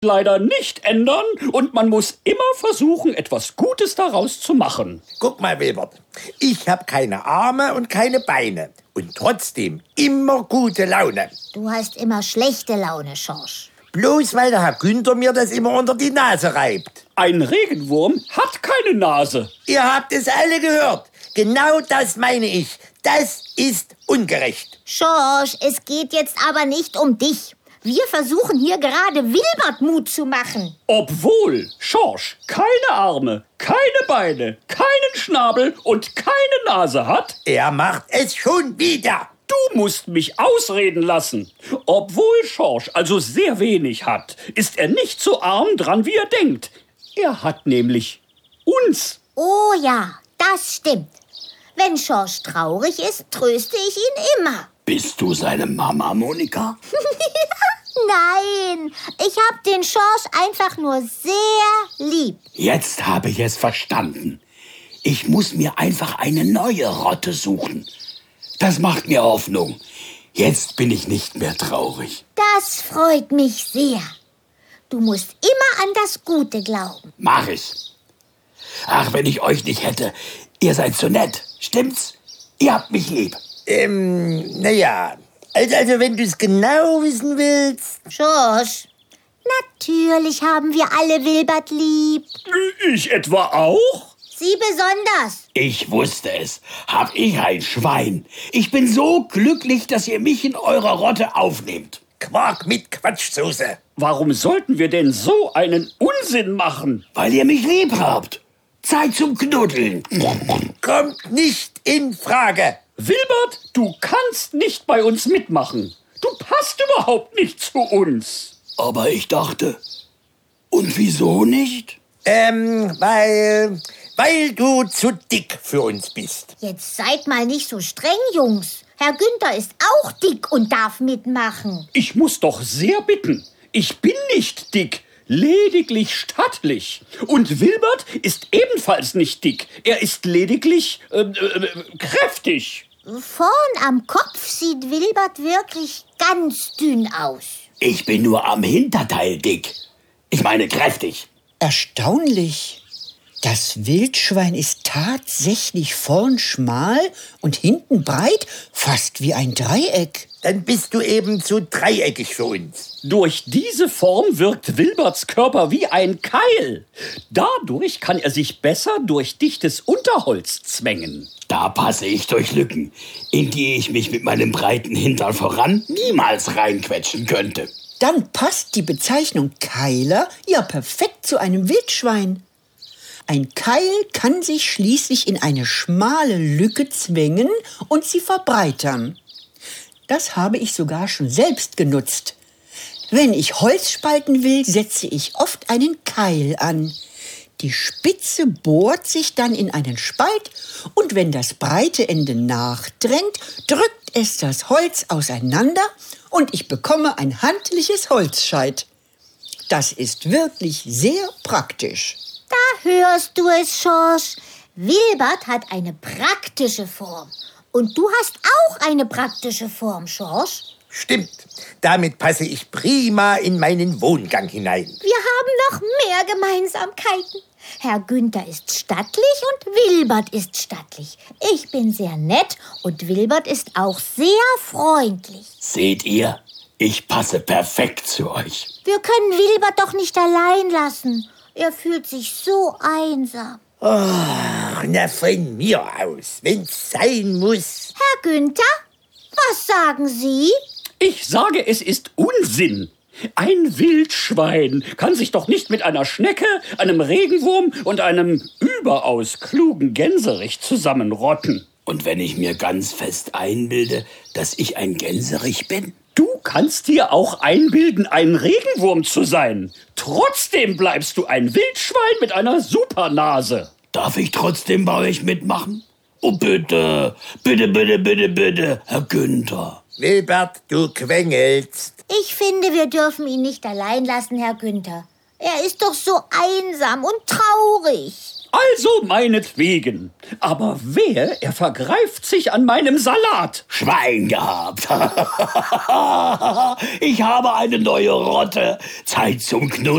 leider nicht ändern und man muss immer versuchen, etwas Gutes daraus zu machen. Guck mal, Wilbert, ich habe keine Arme und keine Beine und trotzdem immer gute Laune. Du hast immer schlechte Laune, Schorsch. Bloß weil der Herr Günther mir das immer unter die Nase reibt. Ein Regenwurm hat keine Nase. Ihr habt es alle gehört. Genau das meine ich. Das ist ungerecht. Schorsch, es geht jetzt aber nicht um dich. Wir versuchen hier gerade Wilbert Mut zu machen. Obwohl Schorsch keine Arme, keine Beine, keinen Schnabel und keine Nase hat. Er macht es schon wieder. Du musst mich ausreden lassen. Obwohl Schorsch also sehr wenig hat, ist er nicht so arm dran, wie er denkt. Er hat nämlich uns. Oh ja, das stimmt. Wenn Schorsch traurig ist, tröste ich ihn immer. Bist du seine Mama, Monika? Nein, ich hab den Schorsch einfach nur sehr lieb. Jetzt habe ich es verstanden. Ich muss mir einfach eine neue Rotte suchen. Das macht mir Hoffnung. Jetzt bin ich nicht mehr traurig. Das freut mich sehr. Du musst immer an das Gute glauben. Mach ich. Ach, wenn ich euch nicht hätte. Ihr seid so nett. Stimmt's? Ihr habt mich lieb. Naja, also wenn du es genau wissen willst. Schorsch, natürlich haben wir alle Wilbert lieb. Ich etwa auch? Sie besonders. Ich wusste es. Hab ich ein Schwein. Ich bin so glücklich, dass ihr mich in eurer Rotte aufnehmt. Quark mit Quatschsoße. Warum sollten wir denn so einen Unsinn machen? Weil ihr mich lieb habt. Zeit zum Knuddeln. Kommt nicht in Frage. Wilbert, du kannst nicht bei uns mitmachen. Du passt überhaupt nicht zu uns. Aber ich dachte, und wieso nicht? Weil du zu dick für uns bist. Jetzt seid mal nicht so streng, Jungs. Herr Günther ist auch dick und darf mitmachen. Ich muss doch sehr bitten. Ich bin nicht dick, lediglich stattlich. Und Wilbert ist ebenfalls nicht dick. Er ist lediglich kräftig. Vorn am Kopf sieht Wilbert wirklich ganz dünn aus. Ich bin nur am Hinterteil dick. Ich meine kräftig. Erstaunlich. Das Wildschwein ist tatsächlich vorn schmal und hinten breit, fast wie ein Dreieck. Dann bist du eben zu dreieckig für uns. Durch diese Form wirkt Wilberts Körper wie ein Keil. Dadurch kann er sich besser durch dichtes Unterholz zwängen. Da passe ich durch Lücken, in die ich mich mit meinem breiten Hintern voran niemals reinquetschen könnte. Dann passt die Bezeichnung Keiler ja perfekt zu einem Wildschwein. Ein Keil kann sich schließlich in eine schmale Lücke zwängen und sie verbreitern. Das habe ich sogar schon selbst genutzt. Wenn ich Holz spalten will, setze ich oft einen Keil an. Die Spitze bohrt sich dann in einen Spalt und wenn das breite Ende nachdrängt, drückt es das Holz auseinander und ich bekomme ein handliches Holzscheit. Das ist wirklich sehr praktisch. Da hörst du es, Schorsch. Wilbert hat eine praktische Form. Und du hast auch eine praktische Form, Schorsch. Stimmt. Damit passe ich prima in meinen Wohngang hinein. Wir haben noch mehr Gemeinsamkeiten. Herr Günther ist stattlich und Wilbert ist stattlich. Ich bin sehr nett und Wilbert ist auch sehr freundlich. Seht ihr? Ich passe perfekt zu euch. Wir können Wilbert doch nicht allein lassen. Er fühlt sich so einsam. Oh, na von mir aus, wenn's sein muss. Herr Günther, was sagen Sie? Ich sage, es ist Unsinn. Ein Wildschwein kann sich doch nicht mit einer Schnecke, einem Regenwurm und einem überaus klugen Gänserich zusammenrotten. Und wenn ich mir ganz fest einbilde, dass ich ein Gänserich bin? Du kannst dir auch einbilden, ein Regenwurm zu sein. Trotzdem bleibst du ein Wildschwein mit einer Supernase. Darf ich trotzdem bei euch mitmachen? Oh, bitte, bitte, bitte, bitte, bitte, Herr Günther. Wilbert, du quengelst. Ich finde, wir dürfen ihn nicht allein lassen, Herr Günther. Er ist doch so einsam und traurig. Also meinetwegen. Aber wehe, er vergreift sich an meinem Salat. Schwein gehabt. Ich habe eine neue Rotte. Zeit zum Knuddeln.